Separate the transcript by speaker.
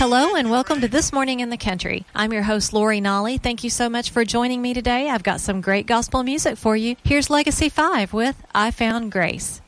Speaker 1: Hello and welcome to This Morning in the Country. I'm your host, Lori Nolly. Thank you so much for joining me today. I've got some great gospel music for you. Here's Legacy 5 with I Found Grace.